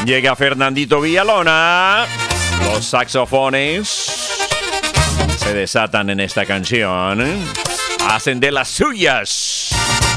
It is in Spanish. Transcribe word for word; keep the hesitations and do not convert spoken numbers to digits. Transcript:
Llega Fernandito Villalona. Los saxofones se desatan en esta canción. Hacen de las suyas.